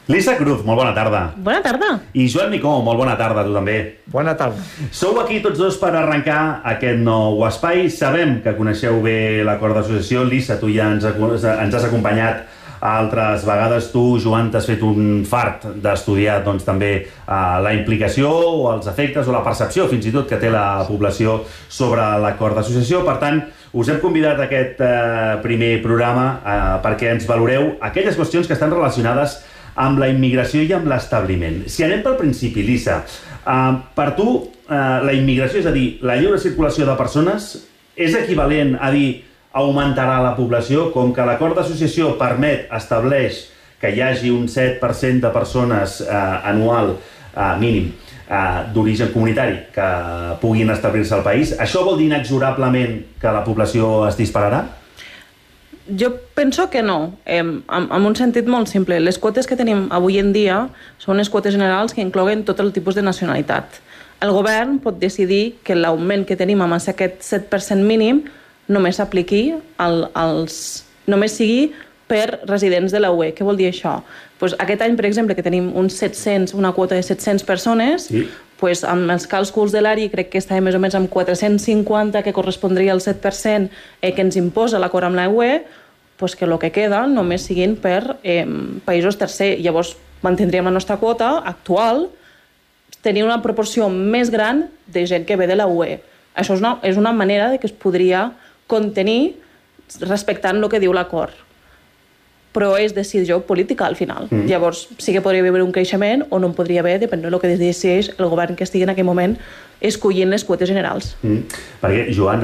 Lisa Cruz, molt bona tarda. Bona tarda. I Joan Micó, molt bona tarda, tu també. Bona tarda. Sou aquí tots dos per arrencar aquest nou espai. Sabem que coneixeu bé l'acord d'associació. Lisa, tu ja ens has acompanyat altres vegades. Tu, Joan, t'has fet un fart d'estudiar doncs, també la implicació o els efectes o la percepció, fins i tot, que té la població sobre l'acord d'associació. Per tant, us hem convidat a aquest primer programa perquè ens valoreu aquelles qüestions que estan relacionades amb la immigració i amb l'establiment. Si anem pel principi, Lisa, per tu la immigració, és a dir, la lliure circulació de persones, és equivalent a dir augmentarà la població, com que l'acord d'associació estableix que hi hagi un 7% de persones anual mínim d'origen comunitari que puguin establir-se al país. Això vol dir inexorablement que la població es dispararà? Jo penso que no, en un sentit molt simple. Les quotes que tenim avui en dia són les quotes generals que inclouen tot el tipus de nacionalitat. El govern pot decidir que l'augment que tenim amb aquest 7% mínim només s'apliqui només sigui per residents de la UE. Què vol dir això? Pues aquest any, per exemple, que tenim una quota de 700 persones, sí. Pues amb els càlculs de l'ARI crec que estàvem més o menys amb 450, que correspondria al 7% que ens imposa l'acord amb la UE, pues que el que queda només siguin per països tercers. Llavors mantindríem la nostra quota actual, tenir una proporció més gran de gent que ve de la UE. Això és una manera de que es podria contenir respectant el que diu l'acord. Però és decisió política al final. Llavors sí que podria haver un creixement o no en podria haver, depèn del que decideix el govern que estigui en aquell moment escollint les quotes generals. Perquè, Joan,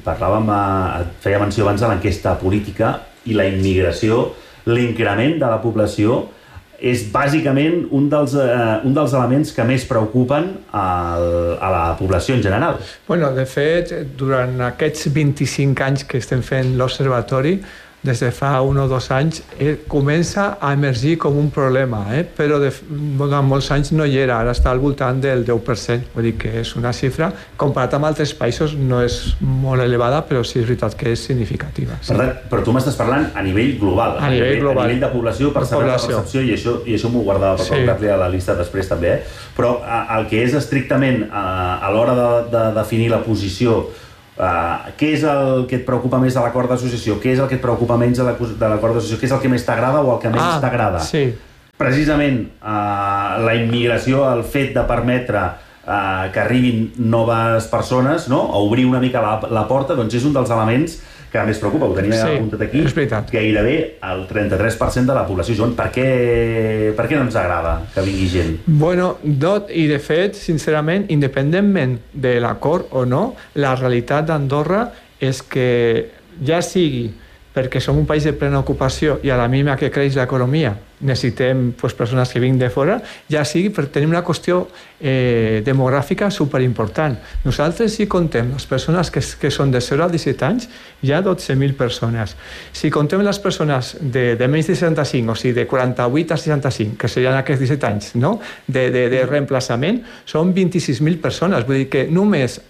feia menció abans de l'enquesta política i la immigració, l'increment de la població és bàsicament un dels elements que més preocupen a la població en general. Bueno, de fet, durant aquests 25 anys que estem fent l'observatori, des de fa 1 o 2 anys, comença a emergir com un problema, però durant molts anys no hi era, ara està al voltant del 10%, vull dir que és una xifra, comparat amb altres països no és molt elevada, però sí és veritat que és significativa. Sí. Però tu m'estàs parlant a nivell global, a nivell de població, per saber la percepció, i això m'ho guardava per col·locar-li a la llista després també, però el que és estrictament a l'hora de definir la posició, què és el que et preocupa més de l'acord d'associació? Què és el que et preocupa menys de l'acord d'associació? Què és el que més t'agrada o el que menys t'agrada? Sí. Precisament la immigració, el fet de permetre que arribin noves persones, no? A obrir una mica la porta, doncs és un dels elements que més preocupa. Ho tenia apuntat aquí. És veritat. Gairebé el 33% de la població. Joan, per què no ens agrada que vingui gent? Bueno, i de fet, sincerament, independentment de l'acord o no, la realitat d'Andorra és que ja sigui perquè som un país de plena ocupació i a la mínima que creix l'economia necessitem persones que vinguin de fora, ja sigui per tenir una qüestió demogràfica superimportant. Nosaltres si contem les persones que són de 0 a 17 anys, hi ha 12.000 persones. Si contem les persones de menys de 65, o sigui, de 48 a 65, que serien aquests 17 anys, no? de reemplaçament, són 26.000 persones. Vull dir que només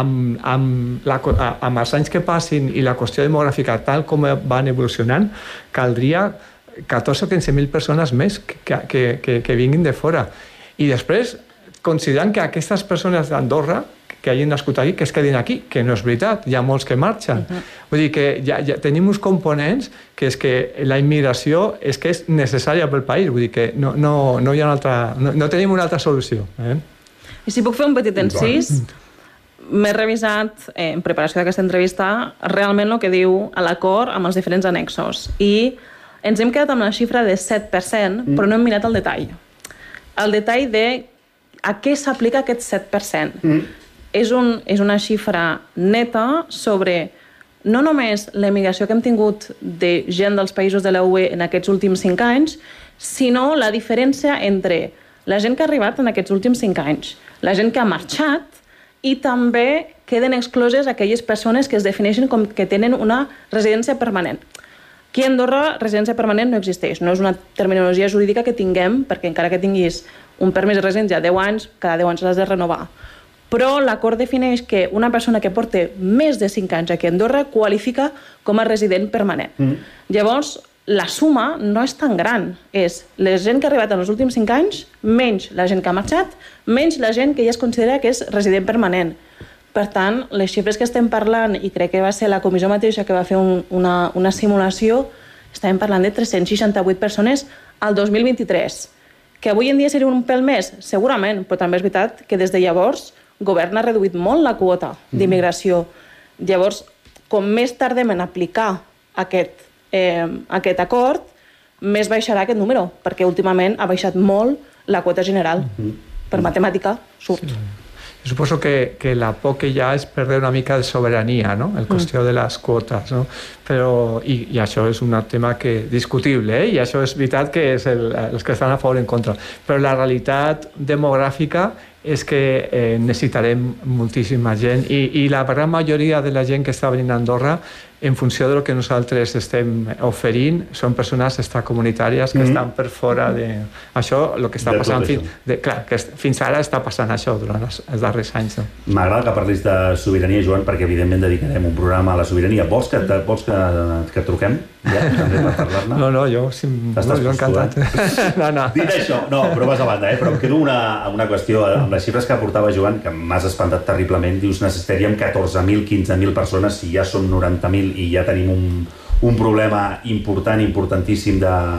amb els anys que passin i la qüestió demogràfica tal com van evolucionant, caldria 14 o 15.000 persones més que vinguin de fora. I després, considerant que aquestes persones d'Andorra que hagin nascut aquí, que es quedin aquí, que no és veritat, hi ha molts que marxen. Vull dir que ja tenim uns components que és que la immigració és que és necessària pel país, vull dir que no hi ha no tenim una altra solució. I si puc fer un petit incís, m'he revisat en preparació d'aquesta entrevista realment el que diu l'acord amb els diferents annexos i ens hem quedat amb la xifra de 7%, però no hem mirat el detall. El detall de a què s'aplica aquest 7%. És una xifra neta sobre no només la immigració que hem tingut de gent dels països de la UE en aquests últims 5 anys, sinó la diferència entre la gent que ha arribat en aquests últims 5 anys, la gent que ha marxat i també queden excloses aquelles persones que es defineixen com que tenen una residència permanent. Aquí a Andorra, residència permanent no existeix. No és una terminologia jurídica que tinguem, perquè encara que tinguis un permís de residència de 10 anys, cada 10 anys l'has de renovar. Però l'acord defineix que una persona que porta més de 5 anys aquí a Andorra qualifica com a resident permanent. Llavors, la suma no és tan gran. És la gent que ha arribat en els últims 5 anys, menys la gent que ha marxat, menys la gent que ja es considera que és resident permanent. Per tant, les xifres que estem parlant, i crec que va ser la comissió mateixa que va fer una simulació, estàvem parlant de 368 persones al 2023. Que avui en dia seria un pèl més? Segurament, però també és veritat que des de llavors el govern ha reduït molt la quota d'immigració. Llavors, com més tardem en aplicar aquest acord, més baixarà aquest número, perquè últimament ha baixat molt la quota general. Per matemàtica surt. Sí. Jo suposo que la por que hi ha és perdre una mica de sobirania, no? El qüestió de les quotes, no? Però, i això és un tema discutible, i això és veritat que és els que estan a favor i en contra. Però la realitat demogràfica és que necessitarem moltíssima gent i la gran majoria de la gent que està venint a Andorra, en funció del que nosaltres estem oferint, són persones extracomunitàries que estan per fora de... Això, el que està passant... Clar, que fins ara està passant això durant els darrers anys. M'agrada que parlis de sobirania, Joan, perquè evidentment dedicarem un programa a la sobirania. Vols que truquem? Ja, també per parlar-ne? No, jo encantat. No. Dit això, no, però vas a banda, però em quedo una qüestió amb les xifres que aportava Joan, que m'has espantat terriblement. Dius, necessitaríem 14.000, 15.000 persones, si ja són 90.000 i ja tenim un problema importantíssim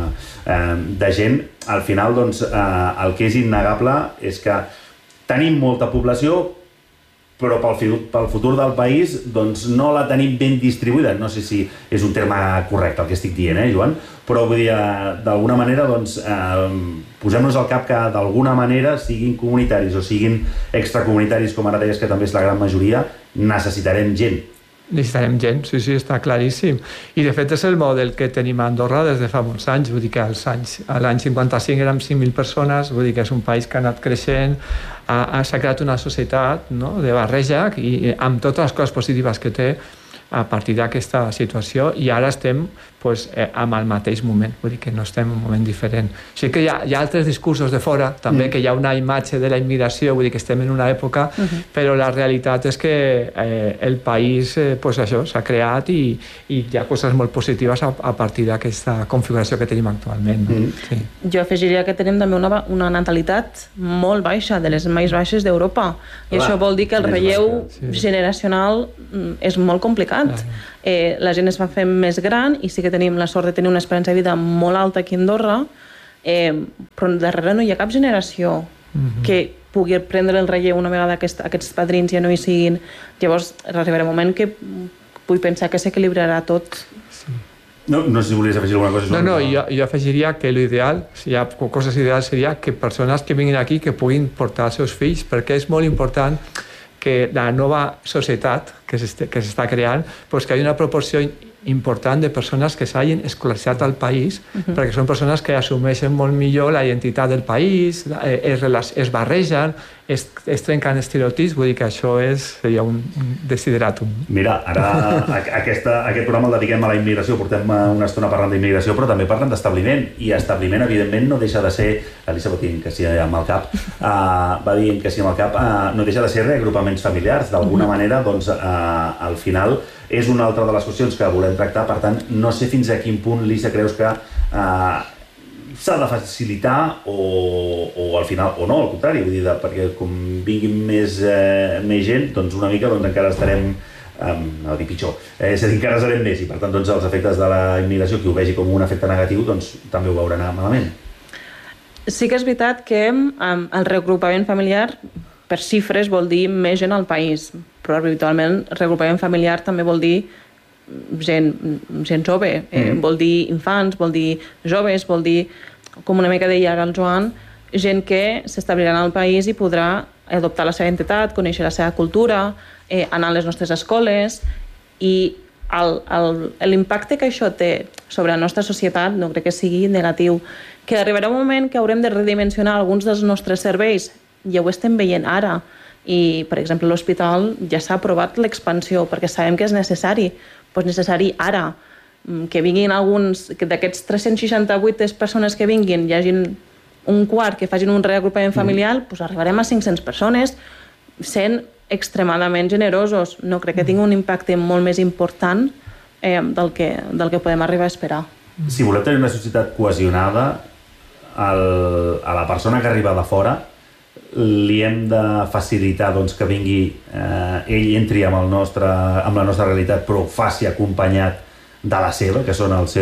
de gent. Al final, doncs, el que és innegable és que tenim molta població, però pel futur del país doncs, no la tenim ben distribuïda. No sé si és un terme correcte el que estic dient, Joan? Però vull dir, d'alguna manera, doncs, posem-nos al cap que d'alguna manera, siguin comunitaris o siguin extracomunitaris, com ara deies que també és la gran majoria, necessitarem gent. Necessitarem gent, sí, està claríssim. I de fet és el model que tenim a Andorra des de fa molts anys. Vull dir que l'any 55 érem 5.000 persones, vull dir que és un país que ha anat creixent, s'ha creat una societat, no?, de barreja, i amb totes les coses positives que té a partir d'aquesta situació, i ara estem amb el mateix moment, vull dir que no estem en un moment diferent. O sigui que hi ha altres discursos de fora, també, que hi ha una imatge de la immigració, vull dir que estem en una època, però la realitat és que el país això s'ha creat i hi ha coses molt positives a partir d'aquesta configuració que tenim actualment. Sí. Jo afegiria que tenim també una natalitat molt baixa, de les més baixes d'Europa, i això vol dir que el relleu generacional és molt complicat. La gent es va fer més gran i sí que tenim la sort de tenir una esperança de vida molt alta aquí a Andorra, però darrere no hi ha cap generació que pugui prendre el relleu una vegada aquests padrins ja no hi siguin. Llavors arribarà un moment que vull pensar que s'equilibrarà tot. No sé si volies afegir alguna cosa. No, jo afegiria que l'ideal, si hi ha coses ideals, seria que persones que vinguin aquí que puguin portar els seus fills, perquè és molt important que la nova societat que s'està creant, doncs que hi ha una proporció important de persones que s'hagin escolaritzat al país, perquè són persones que assumeixen molt millor la identitat del país, es barregen, es trenquen estereotips, vull dir que això seria un desideratum. Mira, ara aquest programa el dediquem a la immigració, portem una estona parlant d'immigració, però també parlen d'establiment, i establiment, evidentment, no deixa de ser, Elisa va dient que sí amb el cap, no deixa de ser reagrupaments familiars. D'alguna manera, doncs, al final, és una altra de les qüestions que volem tractar. Per tant, no sé fins a quin punt, Lisa, creus que s'ha de facilitar o al final, o no, al contrari, vull dir, perquè com vinguin més gent, doncs una mica encara estarem, no dir pitjor, és a dir, encara serem més, i per tant els efectes de la immigració, qui ho vegi com un efecte negatiu, doncs també ho veurà malament. Sí que és veritat que el reagrupament familiar per xifres vol dir més gent al país, però habitualment reagrupament familiar també vol dir gent jove, vol dir infants, vol dir joves, vol dir, com una mica deia ara el Joan, gent que s'establirà al país i podrà adoptar la seva identitat, conèixer la seva cultura, anar a les nostres escoles, i l'impacte que això té sobre la nostra societat no crec que sigui negatiu. Que arribarà un moment que haurem de redimensionar alguns dels nostres serveis, ja ho estem veient ara, i per exemple l'hospital ja s'ha aprovat l'expansió perquè sabem que és necessari, doncs necessari ara, que vinguin alguns, que d'aquests 368 persones que vinguin hi hagin un quart que facin un reagrupament familiar, doncs arribarem a 500 persones sent extremadament generosos. No crec que tingui un impacte molt més important del que podem arribar a esperar. Si volem tenir una societat cohesionada, a la persona que arriba de fora li hem de facilitar que vingui, ell entri amb la nostra realitat, però ho faci acompanyat de la seva, que són les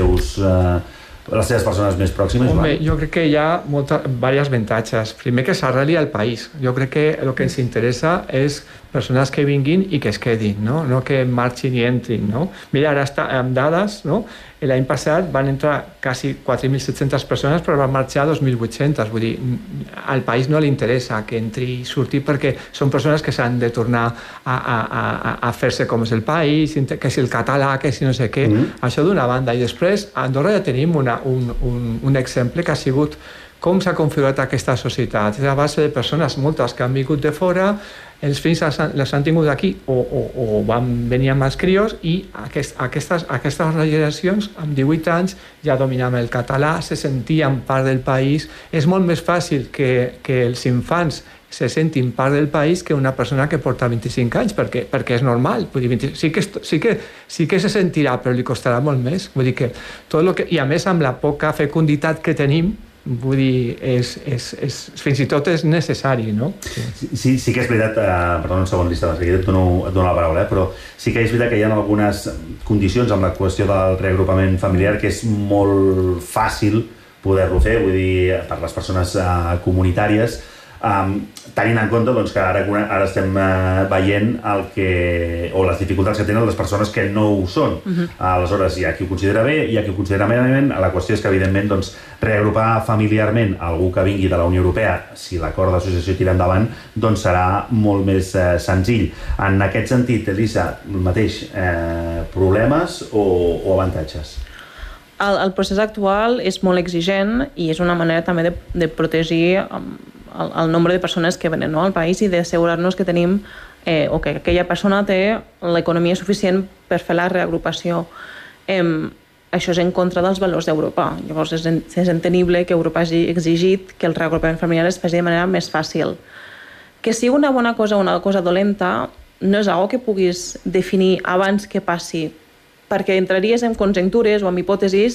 seves persones més pròximes. Home, jo crec que hi ha diversos avantatges. Primer, que s'arreli al país. Jo crec que el que ens interessa és persones que vinguin i que es quedin, no que marxin i entrin. Mira, ara està amb dades, l'any passat van entrar quasi 4.700 persones, però van marxar 2.800. Vull dir, al país no li interessa que entri i surti, perquè són persones que s'han de tornar a fer-se com és el país, que si el català, que si no sé què. Això d'una banda. I després, a Andorra ja tenim un exemple que ha sigut com s'ha configurat aquesta societat. És a base de persones, moltes que han vingut de fora, els fills les han tingut aquí o van venir amb els crios, i aquestes generacions amb 18 anys ja dominaven el català, se sentien part del país. És molt més fàcil que els infants se sentin part del país que una persona que porta 25 anys, perquè és normal. Vull dir, sí que se sentirà, però li costarà molt més. Vull dir que i a més, amb la poca fecunditat que tenim, vull dir, fins i tot és necessari, no? Sí que és veritat, perdona un segon, Lisa, et dono la paraula, però sí que és veritat que hi ha algunes condicions amb la qüestió del reagrupament familiar que és molt fàcil poder-lo fer, vull dir, per les persones comunitàries, tenint en compte que ara estem veient les dificultats que tenen les persones que no ho són. Aleshores, hi ha qui ho considera bé, hi ha qui ho considera malament. La qüestió és que, evidentment, reagrupar familiarment algú que vingui de la Unió Europea, si l'acord d'associació tira endavant, serà molt més senzill. En aquest sentit, Elisa, el mateix, problemes o avantatges? El procés actual és molt exigent i és una manera també de protegir el nombre de persones que venen al país i d'assegurar-nos que tenim o que aquella persona té l'economia suficient per fer la reagrupació. Això és en contra dels valors d'Europa. Llavors és entenible que Europa hagi exigit que el reagrupament familiar es faci de manera més fàcil. Que sigui una bona cosa o una cosa dolenta no és algo que puguis definir abans que passi, perquè entraries en conjectures o en hipòtesis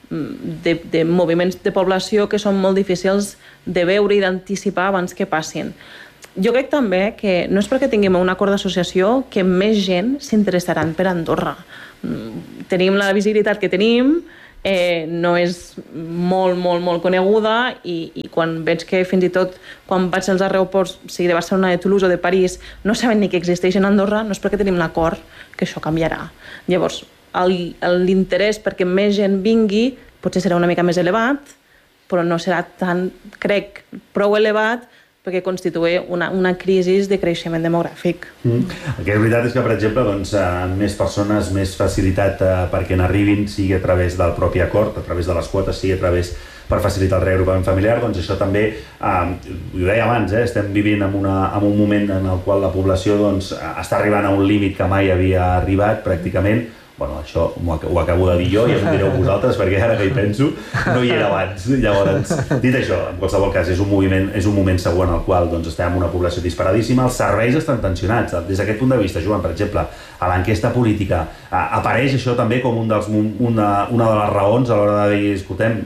de moviments de població que són molt difícils de veure i d'anticipar abans que passin. Jo crec també que no és perquè tinguem un acord d'associació que més gent s'interessaran per Andorra. Tenim la visibilitat que tenim, no és molt coneguda, i quan veig que fins i tot quan vaig als aeroports, sigui de Barcelona, de Toulouse o de París, no saben ni que existeix en Andorra, no és perquè tenim l'acord que això canviarà. Llavors, l'interès perquè més gent vingui potser serà una mica més elevat, però no serà tan, crec, prou elevat perquè constitueix una crisi de creixement demogràfic. El que és veritat és que, per exemple, més persones, més facilitat perquè n'arribin, sigui a través del propi acord, a través de les quotes, sigui a través per facilitar el reagrupament familiar, això també, ho deia abans, estem vivint en un moment en el qual la població està arribant a un límit que mai havia arribat, pràcticament. Bueno, això ho acabo de dir jo, ja m'ho direu vosaltres, perquè ara que hi penso no hi era abans. Llavors, dit això, en qualsevol cas, és un moment segur en el qual estem amb una població disparadíssima, els serveis estan tensionats. Des d'aquest punt de vista, Joan, per exemple, a l'enquesta política, apareix això també com una de les raons a l'hora de dir, escoltem,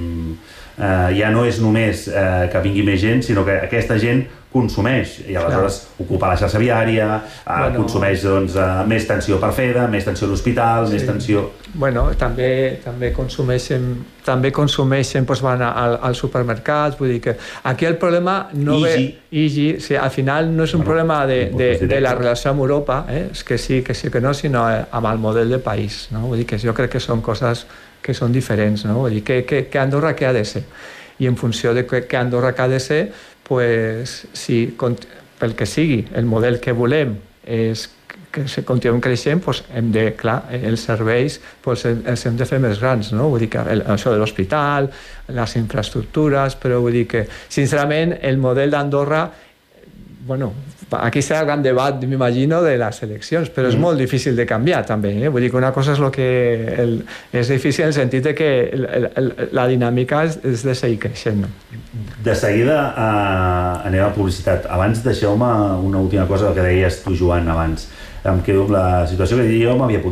ja no és només que vingui més gent, sinó que aquesta gent consumeix, i aleshores ocupa la xarxa viària, consumeix més tensió per FEDA, més tensió a l'hospital, més tensió... Bueno, també consumeixen, van als supermercats, vull dir que aquí el problema no ve... Al final no és un problema de la relació amb Europa, és que sí que no, sinó amb el model de país, no? Vull dir que jo crec que són coses que són diferents, no? Vull dir que Andorra què ha de ser? I en funció de què Andorra què ha de ser, pues, si pel que sigui el model que volem és que se continuem creixent, doncs hem de, clar, els serveis els hem de fer més grans, no? Vull dir que això de l'hospital, les infraestructures, però vull dir que, sincerament, el model d'Andorra, bueno, aquí serà el gran debat, m'imagino, de les eleccions, però és molt difícil de canviar, també. Vull dir que una cosa és el que és difícil en el sentit que la dinàmica és de seguir creixent. De seguida anem a publicitat. Abans deixeu-me una última cosa que deies tu, Joan, abans. Em quedo amb la situació que jo m'havia apuntat.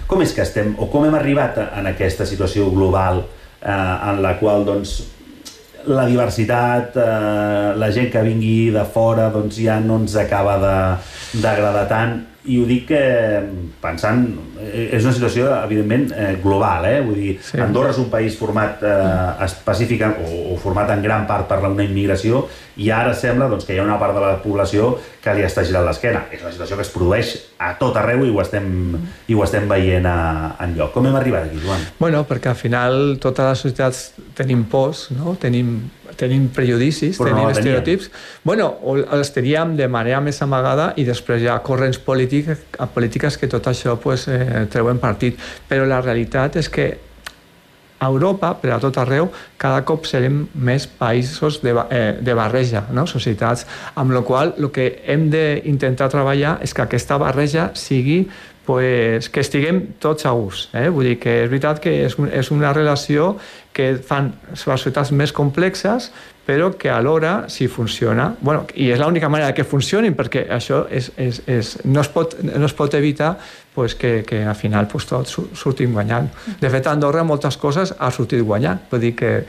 Com és que estem, o com hem arribat en aquesta situació global en la qual, doncs, la diversitat, la gent que vingui de fora, doncs ja no ens acaba d'agradar tant? I ho dic pensant, és una situació evidentment global, vull dir, sí. Andorra és un país format específic o format en gran part per una immigració, i ara sembla doncs, que hi ha una part de la població que li està girant l'esquena. És una situació que es produeix a tot arreu i ho estem veient enlloc. Com hem arribat aquí, Joan? Bueno, perquè al final totes les societats tenim pors, no? Tenim prejudicis, però tenim estereotips. Bueno, els teníem de manera més amagada i després hi ha corrents polítiques que tot això treuen partit. Però la realitat és que a Europa, per a tot arreu, cada cop serem més països de barreja, no? Societats, amb la qual cosa el que hem d'intentar treballar és que aquesta barreja sigui que estiguem tots a gust. Vull dir que és veritat que és una relació que fan les societats més complexes, però que alhora, si funciona, i és l'única manera que funcionin, perquè això no es pot evitar que al final tots surtin guanyant. De fet, Andorra moltes coses ha sortit guanyant. Vull dir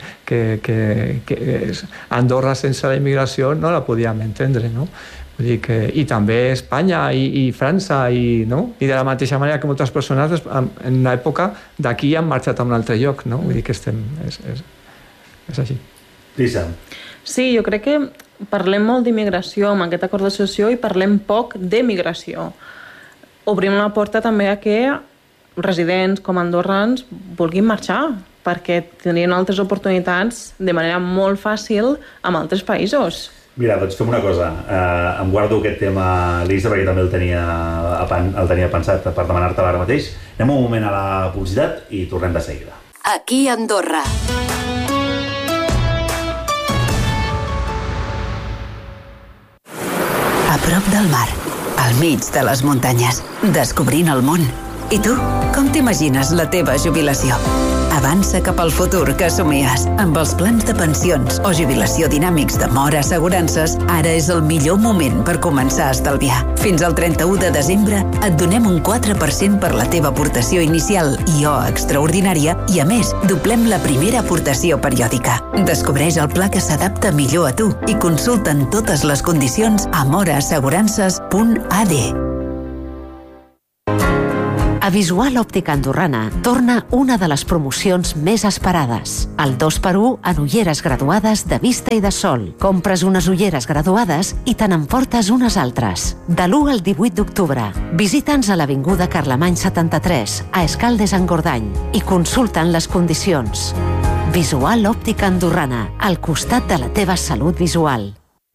que Andorra sense la immigració no la podíem entendre, no? Vull dir que, i també Espanya i França, i de la mateixa manera que moltes persones en una època d'aquí han marxat a un altre lloc, no? Vull dir que és així. Lisa. Sí, jo crec que parlem molt d'immigració amb aquest acord d'associació i parlem poc d'emigració. Obrim la porta també a que residents com andorrans vulguin marxar, perquè tenien altres oportunitats de manera molt fàcil amb altres països. Mira, doncs fem una cosa. Em guardo aquest tema, Lisa, perquè també el tenia pensat per demanar-te ara mateix. Anem un moment a la publicitat i tornem de seguida. Aquí Andorra. A prop del mar, al mig de les muntanyes, descobrint el món. I tu, com t'imagines la teva jubilació? Avança cap al futur que somies. Amb els plans de pensions o jubilació dinàmics de Mora Assegurances, ara és el millor moment per començar a estalviar. Fins al 31 de desembre et donem un 4% per la teva aportació inicial i o extraordinària i, a més, doblem la primera aportació periòdica. Descobreix el pla que s'adapta millor a tu i consulta'n totes les condicions a moraassegurances.ad. A Visual Òptica Andorrana torna una de les promocions més esperades. El 2x1 en ulleres graduades de vista i de sol. Compres unes ulleres graduades i te n'emportes unes altres. De l'1 al 18 d'octubre, visita'ns a l'Avinguda Carlemany 73, a Escaldes-Engordany, i consulta'n les condicions. Visual Òptica Andorrana, al costat de la teva salut visual.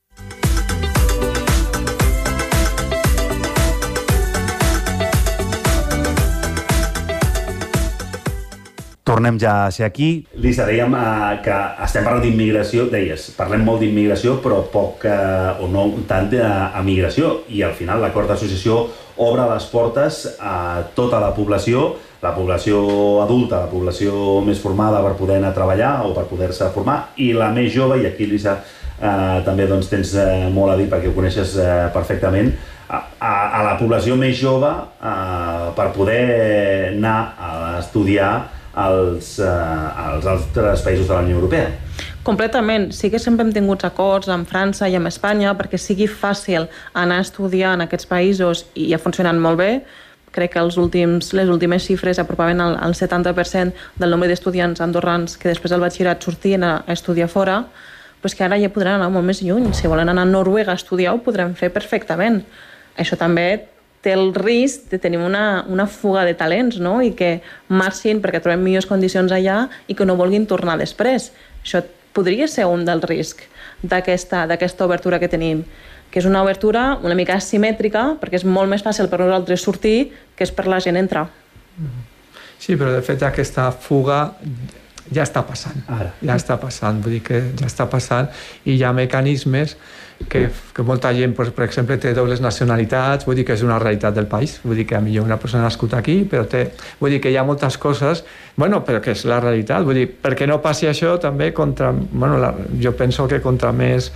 Tornem ja a ser aquí. Lisa, dèiem que estem parlant d'immigració, deies, parlem molt d'immigració, però poc o no tant d'emigració, i al final l'acord d'associació obre les portes a tota la població adulta, la població més formada per poder anar a treballar o per poder-se formar, i la més jove, i aquí, Lisa, també tens molt a dir perquè ho coneixes perfectament, a la població més jove per poder anar a estudiar als altres països de la Unió Europea. Completament. Sí que sempre hem tingut acords amb França i amb Espanya perquè sigui fàcil anar a estudiar en aquests països i ha funcionat molt bé. Crec que les últimes xifres apropaven al 70% del nombre d'estudiants andorrans que després del batxillerat sortien a estudiar fora, però és que ara ja podran anar molt més lluny. Si volen anar a Noruega a estudiar ho podran fer perfectament. Això també té el risc de tenir una fuga de talents, no? I que marxin perquè trobem millors condicions allà i que no vulguin tornar després. Això podria ser un dels riscs d'aquesta obertura que tenim, que és una obertura una mica asimètrica, perquè és molt més fàcil per nosaltres sortir que és per la gent entrar. Sí, però de fet aquesta fuga ja està passant. Ja està passant, vull dir que ja està passant, i hi ha mecanismes que molta gent, per exemple, té dobles nacionalitats, vull dir que és una realitat del país, vull dir que millor una persona nascut aquí, però vull dir que hi ha moltes coses, però que és la realitat, vull dir, perquè no passi això també jo penso que contra més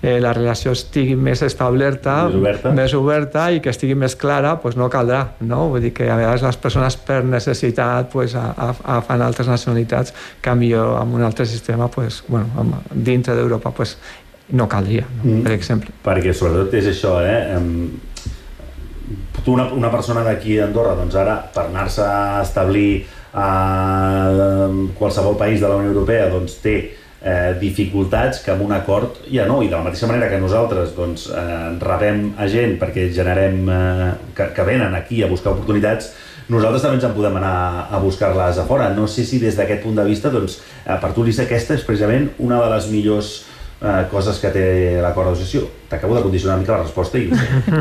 la relació estigui més establerta, més oberta i que estigui més clara, doncs no caldrà, no? Vull dir que a vegades les persones per necessitat fan altres nacionalitats que millor amb un altre sistema dintre d'Europa no caldria, per exemple. Perquè sobretot és això, tu una persona d'aquí d'Andorra, doncs ara per anar-se a establir a qualsevol país de la Unió Europea doncs té dificultats que amb un acord ja no, i de la mateixa manera que nosaltres doncs rebem a gent perquè generem que venen aquí a buscar oportunitats, nosaltres també ens en podem anar a buscar-les a fora. No sé si des d'aquest punt de vista, doncs, per tu, Lisa, aquesta és precisament una de les millors coses que té l'acord d'associació. T'acabo de condicionar una mica la resposta i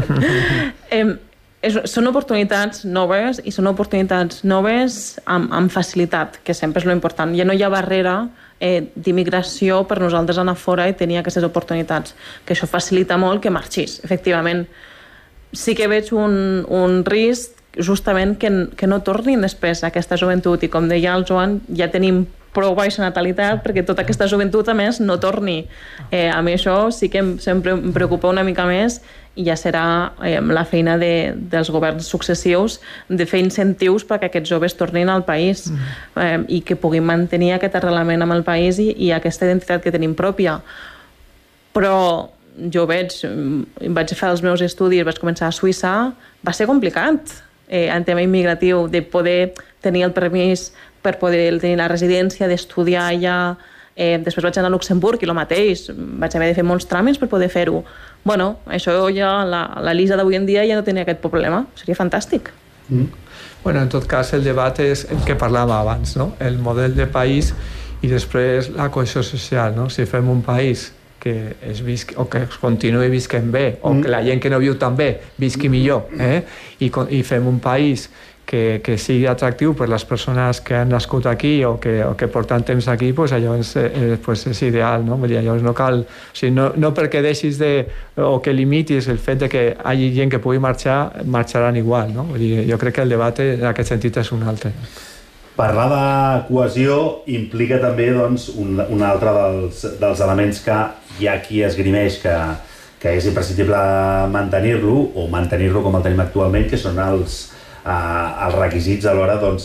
són oportunitats noves i són oportunitats noves amb facilitat, que sempre és l'important. Ja no hi ha barrera d'immigració per nosaltres anar fora i tenir aquestes oportunitats, que això facilita molt que marxis, efectivament. Sí que veig un risc justament que no tornin després a aquesta joventut, i com deia el Joan, ja tenim prou baixa natalitat perquè tota aquesta joventut a més no torni. A mi això sí que sempre em preocupa una mica més, i ja serà la feina dels governs successius de fer incentius perquè aquests joves tornin al país i que puguin mantenir aquest arrelament amb el país i aquesta identitat que tenim pròpia. Però jo vaig fer els meus estudis, vaig començar a Suïssa, va ser complicat en tema immigratiu, de poder tenir el permís per poder tenir la residència, d'estudiar allà. Després vaig anar a Luxemburg i el mateix, vaig haver de fer molts tràmits per poder fer-ho. Bueno, això ja la Lisa d'avui en dia ja no tenia aquest problema, seria fantàstic. Bueno, en tot cas el debat és el que parlàvem abans, no? El model de país i després la cohesió social, no? Si fem un país que es visqui, o que es continuï visquent bé, o que la gent que no viu tan bé visqui millor, i fem un país que sigui atractiu per les persones que han nascut aquí o que porten temps aquí, pues llavors és ideal, no? Vull dir, llavors no cal, o sigui, no perquè deixis o que limitis el fet de que hi hagi gent que pugui marxar, marxaran igual, no? Vull dir, jo crec que el debat en aquest sentit és un altre. Parlar de cohesió implica també doncs, un altre dels elements que hi ha qui esgrimeix que és imprescindible mantenir-lo com el tenim actualment, que són els requisits a l'hora doncs,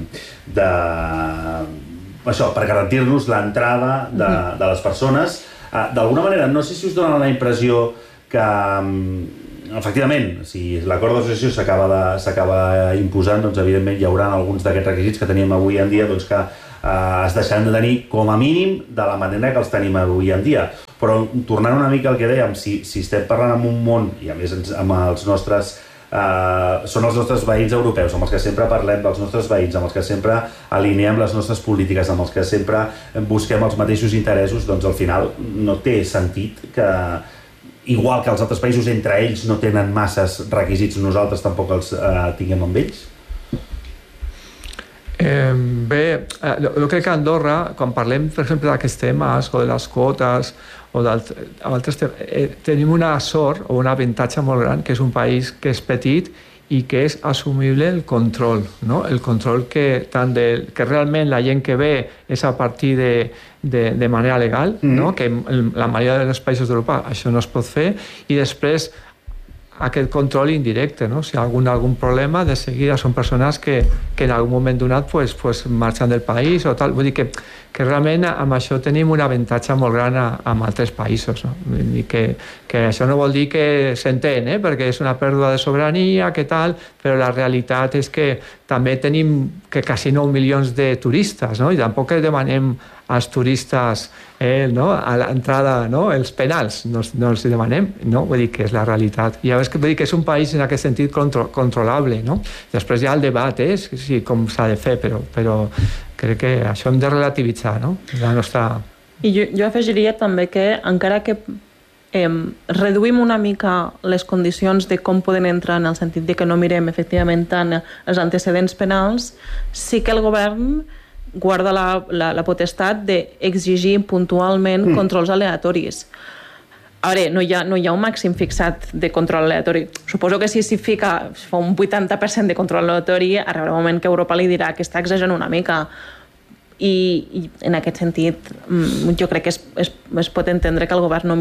per garantir-nos l'entrada de les persones. D'alguna manera, no sé si us dona la impressió que efectivament, si l'acord d'associació s'acaba imposant, doncs evidentment hi haurà alguns d'aquests requisits que teníem avui en dia doncs, que es deixaran de tenir com a mínim de la manera que els tenim avui en dia. Però tornant una mica al que dèiem, si estem parlant en un món, i a més amb els nostres són els nostres veïns europeus, amb els que sempre parlem, dels nostres veïns, amb els que sempre alineem les nostres polítiques, amb els que sempre busquem els mateixos interessos, doncs al final no té sentit que, igual que els altres països entre ells no tenen masses requisits, nosaltres tampoc els tinguem amb ells? Bé, jo crec que a Andorra, quan parlem, per exemple, d'aquests temes o de les quotes o d'altres temes, tenim una sort o un avantatge molt gran, que és un país que és petit i que és assumible el control, no? El control que realment la gent que ve és a partir de manera legal, no? Que en la majoria dels països d'Europa això no es pot fer, i després aquest control indirecte, no? Si hi ha algun problema, de seguida són persones que en algun moment donat pues marxen del país o tal. Vull dir que realment amb això tenim un avantatge molt gran amb altres països, no? Vull dir que això no vol dir que s'entén, perquè és una pèrdua de sobirania, que tal, però la realitat és que també tenim que quasi 9 milions de turistes, no? I tampoc demanem als turistes a l'entrada, els penals, no els demanem, no? Vull dir que és la realitat. I vull dir que és un país en aquest sentit controlable, no? Després hi ha el debat, com s'ha de fer, però crec que això hem de relativitzar, no? La nostra... I jo afegiria també que encara que reduïm una mica les condicions de com poden entrar, en el sentit de que no mirem efectivament tant els antecedents penals, sí que el govern guarda la potestat d'exigir puntualment controls aleatoris. Ara, no hi ha un màxim fixat de control aleatori. Suposo que si fa un 80% de control aleatori, arribarà un moment que Europa li dirà que està exagerant una mica. I en aquest sentit, jo crec que es pot entendre que el govern no miri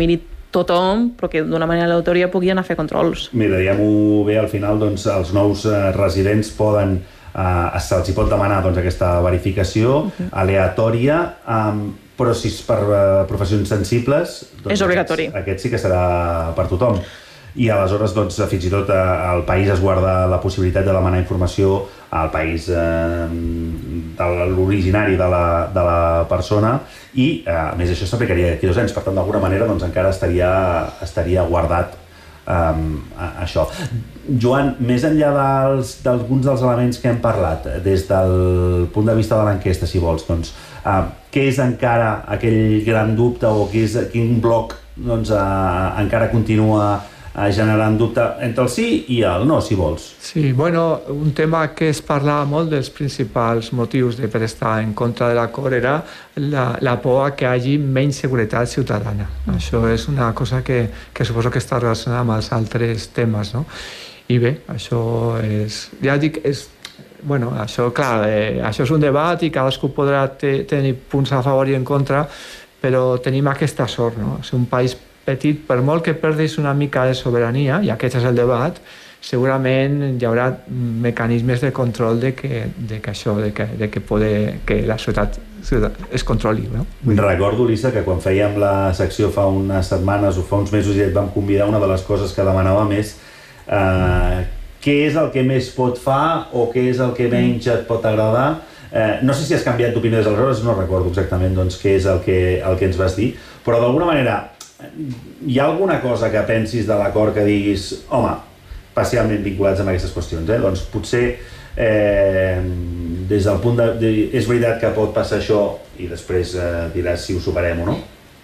tothom, però que d'una manera aleatòria pugui anar a fer controls. Mira, diguem-ho bé, al final doncs, els nous residents poden se'ls hi pot demanar doncs, aquesta verificació aleatòria, però si és per professions sensibles doncs, és obligatori. Aquest sí que serà per tothom. I aleshores doncs, fins i tot el país es guarda la possibilitat de demanar informació al país de l'originari de la persona i a més això s'aplicaria d'aquí 2 anys, per tant d'alguna manera doncs, encara estaria guardat això. Joan, més enllà d'alguns dels elements que hem parlat des del punt de vista de l'enquesta, si vols, doncs, què és encara aquell gran dubte o quin bloc doncs, encara continua generant dubte entre el sí i el no, si vols? Sí, bueno, un tema que es parlava molt dels principals motius per estar en contra de l'acord era la por a que hi hagi menys seguretat ciutadana. Això és una cosa que suposo que està relacionada amb els altres temes, no? I bé, això és... Ja dic, bueno, això, clar, això és un debat i cadascú podrà tenir punts a favor i en contra, però tenim aquesta sort, no? És un país petit, per molt que perdis una mica de sobirania, i aquest és el debat, segurament hi haurà mecanismes de control que la ciutat es controli. No? Recordo, Lisa, que quan fèiem la secció fa unes setmanes o fa uns mesos i et vam convidar, una de les coses que demanàvem és què és el que més pot fa o què és el que menys et pot agradar. No sé si has canviat d'opinió des d'aleshores, no recordo exactament doncs, què és el que ens vas dir, però d'alguna manera hi ha alguna cosa que pensis de l'acord que diguis, home, especialment vinculats amb aquestes qüestions, doncs potser des del punt de... És veritat que pot passar això i després diràs si ho superem o no?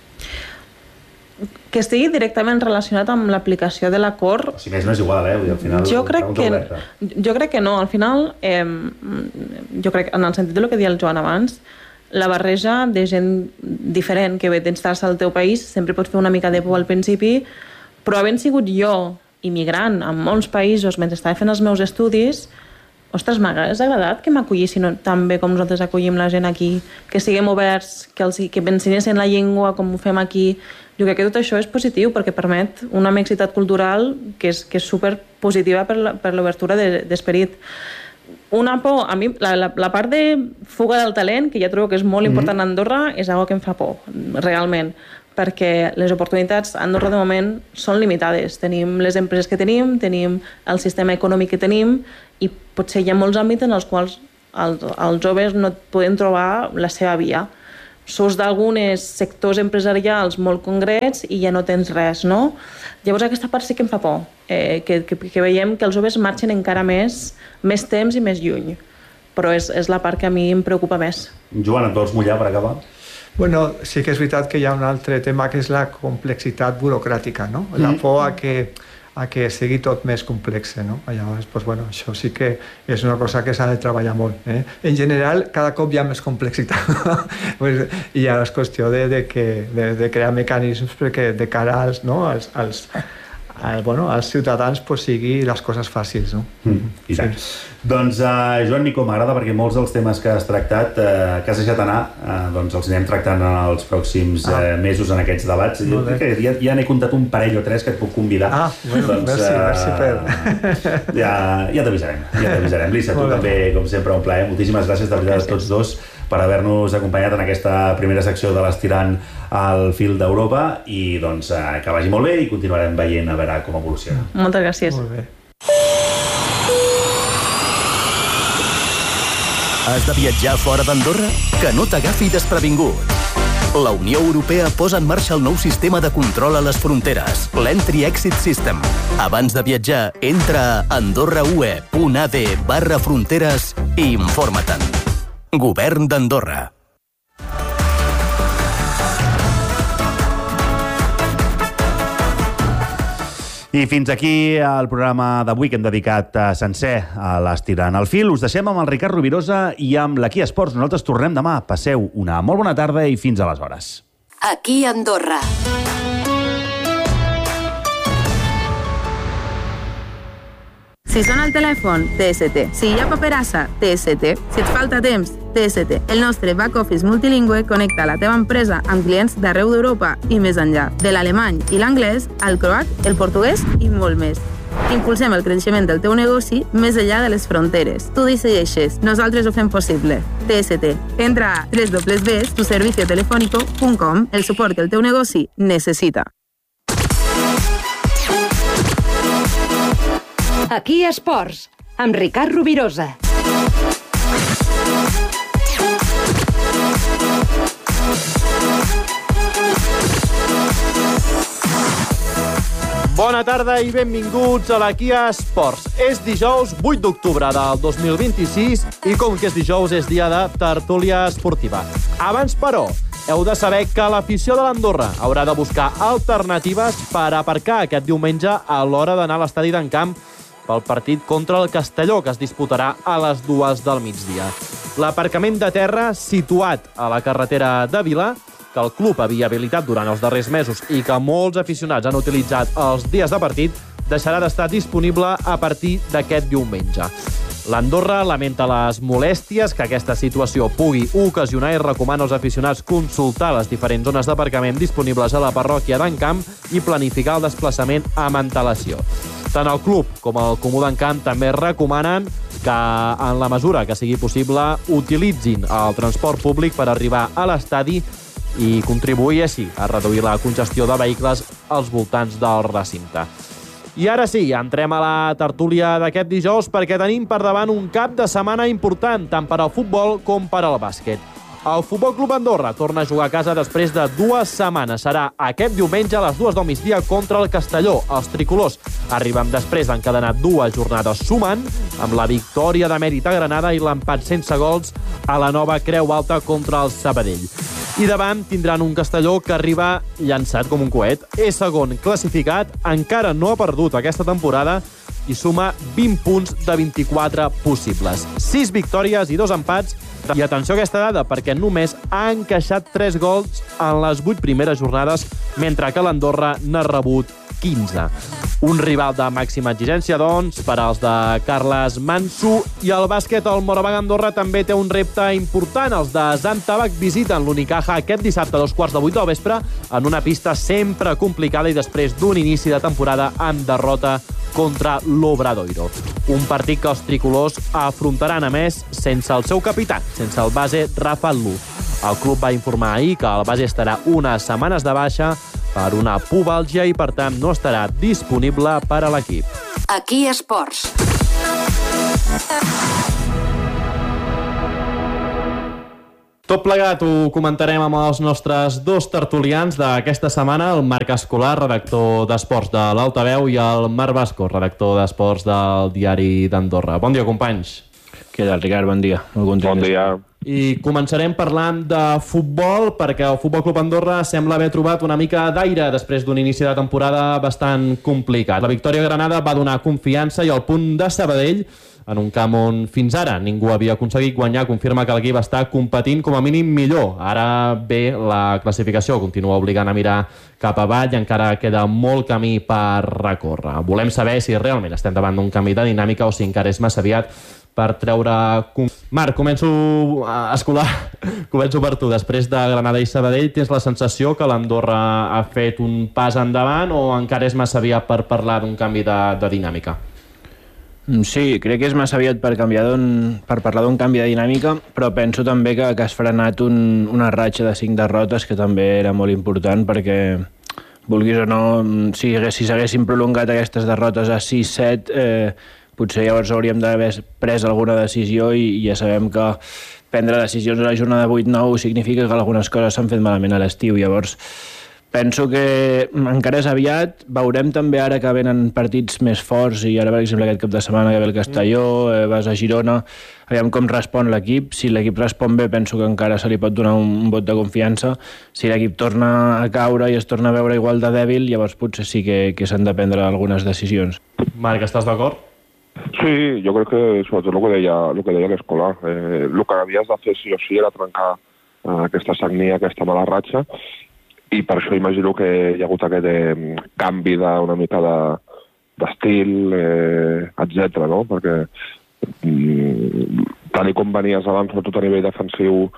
Que estigui directament relacionat amb l'aplicació de l'acord... Si més no és igual, vull dir, al final... Jo crec que no, al final, jo crec, en el sentit del que deia el Joan abans, la barreja de gent diferent que ve d'instal-se al teu país sempre pot fer una mica de por al principi, però havent sigut jo immigrant en molts països mentre estava fent els meus estudis, ostres, m'hagués agradat que m'acollissin tan bé com nosaltres acollim la gent aquí, que siguem oberts, que ensenyessin la llengua com ho fem aquí. Jo crec que tot això és positiu perquè permet una mixitat cultural que és super positiva per l'obertura d'esperit. Una por, a mi, la part de fuga del talent, que ja trobo que és molt important a Andorra, és una que em fa por, realment, perquè les oportunitats a Andorra de moment són limitades. Tenim les empreses que tenim el sistema econòmic que tenim i potser hi ha molts àmbits en els quals els joves no poden trobar la seva via. Sous d'alguns sectors empresarials molt concrets i ja no tens res, no? Llavors aquesta part sí que em fa por, que veiem que els joves marxen encara més temps i més lluny. Però és la part que a mi em preocupa més. Joan, et vols mullar per acabar? Bueno, sí que és veritat que hi ha un altre tema que és la complexitat burocràtica, no? La por a que sigui tot més complex, no? Llavors, doncs, bueno, això sí que és una cosa que s'ha de treballar molt. En general, cada cop hi ha més complexitat. I ja és qüestió de crear mecanismes perquè de cara als ciutadans sigui les coses fàcils, no? I tant. Doncs, Joan Micó, m'agrada perquè molts dels temes que has tractat, que has deixat anar, doncs els anirem tractant en els pròxims mesos en aquests debats. Jo crec que ja n'he comptat un parell o 3 que et puc convidar. Merci per... Ja t'avisarem. Lisa, tu també, com sempre, un plaer. Moltíssimes gràcies de veritat a tots dos per haver-nos acompanyat en aquesta primera secció de l'Estirant al fil d'Europa i doncs que vagi molt bé i continuarem veient a veure com evoluciona. Moltes gràcies. Molt bé. Has de viatjar fora d'Andorra? Que no t'agafi desprevingut. La Unió Europea posa en marxa el nou sistema de control a les fronteres, l'Entry Exit System. Abans de viatjar, entra a andorraue.ad/fronteres i informa-te'n. Govern d'Andorra. I fins aquí el programa d'avui que hem dedicat sencer a l'Estirant al fil. Us deixem amb el Ricard Rovirosa i amb l'Aquí Esports. Nosaltres tornem demà. Passeu una molt bona tarda i fins aleshores. Aquí Andorra. Si sona el telèfon, TST. Si hi ha paperassa, TST. Si et falta temps, TST. El nostre back office multilingüe connecta la teva empresa amb clients d'arreu d'Europa i més enllà. De l'alemany i l'anglès, al croat, el portuguès i molt més. Impulsem el creixement del teu negoci més enllà de les fronteres. Tu decideixes, nosaltres ho fem possible. TST. Entra a www.tuserviciotelefónico.com, el suport que el teu negoci necessita. Aquí Esports, amb Ricard Rovirosa. Bona tarda i benvinguts a la Kia Esports. És dijous 8 d'octubre del 2026 i com que és dijous és dia de tertúlia esportiva. Abans, però, heu de saber que l'afició de l'Andorra haurà de buscar alternatives per aparcar aquest diumenge a l'hora d'anar a l'estadi d'en Camp pel partit contra el Castelló, que es disputarà a les 2 del migdia. L'aparcament de terra situat a la carretera de Vila, que el club havia habilitat durant els darrers mesos i que molts aficionats han utilitzat els dies de partit, deixarà d'estar disponible a partir d'aquest diumenge. L'Andorra lamenta les molèsties que aquesta situació pugui ocasionar i recomana als aficionats consultar les diferents zones d'aparcament disponibles a la parròquia d'en Camp i planificar el desplaçament amb antelació. Tant el club com el Comú d'en Camp també recomanen que, en la mesura que sigui possible, utilitzin el transport públic per arribar a l'estadi i contribuir així a reduir la congestió de vehicles als voltants del recinte. I ara sí, entrem a la tertúlia d'aquest dijous perquè tenim per davant un cap de setmana important, tant per al futbol com per al bàsquet. El Futbol Club Andorra torna a jugar a casa després de 2 setmanes. Serà aquest diumenge a les 2 del migdia contra el Castelló. Els tricolors arriben després d'encadenar 2 jornades sumant, amb la victòria de mèrit a Granada i l'empat sense gols a la nova Creu Alta contra el Sabadell. I davant tindran un Castelló que arriba llançat com un coet. És segon classificat, encara no ha perdut aquesta temporada i suma 20 punts de 24 possibles. 6 victòries i 2 empats. I atenció a aquesta dada, perquè només ha encaixat 3 gols en les 8 primeres jornades, mentre que l'Andorra n'ha rebut 15. Un rival de màxima exigència, doncs, per als de Carles Manso. I el bàsquet, el Morabanc Andorra també té un repte important. Els de Sant Tabac visiten l'Unicaja aquest dissabte a 7:15 del vespre en una pista sempre complicada i després d'un inici de temporada amb derrota contra l'Obradoiro. Un partit que els tricolors afrontaran, a més, sense el seu capità, sense el base Rafa Lu. El club va informar ahir que el base estarà unes setmanes de baixa per una pubalgia i, per tant, no estarà disponible per a l'equip. Aquí Esports. Tot plegat ho comentarem amb els nostres 2 tertulians d'aquesta setmana, el Marc Escolar, redactor d'Esports de l'Altaveu, i el Marc Vasco, redactor d'Esports del Diari d'Andorra. Bon dia, companys. Què tal, Ricard? Bon dia. Bon dia. I començarem parlant de futbol, perquè el Futbol Club Andorra sembla haver trobat una mica d'aire després d'un inici de temporada bastant complicat. La victòria a Granada va donar confiança i el punt de Sabadell, en un camp on fins ara ningú havia aconseguit guanyar, confirma que l'equip està competint com a mínim millor. Ara bé, la classificació continua obligant a mirar cap avall i encara queda molt camí per recórrer. Volem saber si realment estem davant d'un canvi de dinàmica o si encara és massa aviat per treure... Marc, començo per tu. Després de Granada i Sabadell, tens la sensació que l'Andorra ha fet un pas endavant o encara és massa aviat per parlar d'un canvi de dinàmica? Sí, crec que és massa aviat per parlar d'un canvi de dinàmica, però penso també que has frenat una ratxa de 5 derrotes que també era molt important perquè, vulguis o no, si s'haguessin prolongat aquestes derrotes a 6-7, potser llavors hauríem d'haver pres alguna decisió i ja sabem que prendre decisions a la jornada 8-9 significa que algunes coses s'han fet malament a l'estiu. Llavors penso que encara és aviat. Veurem també ara que venen partits més forts i ara, per exemple, aquest cap de setmana que ve el Castelló, vas a Girona, aviam com respon l'equip. Si l'equip respon bé, penso que encara se li pot donar un vot de confiança. Si l'equip torna a caure i es torna a veure igual de dèbil, llavors potser sí que s'han de prendre algunes decisions. Marc, estàs d'acord? Sí, jo crec que sobretot el que deia l'Escolar. El que havies de fer sí o sí era trencar aquesta sagnia, aquesta mala ratxa, i per això imagino que hi ha hagut aquest canvi d'una mica d'estil, etc. No? Perquè tal com venies abans, sobretot a nivell defensiu,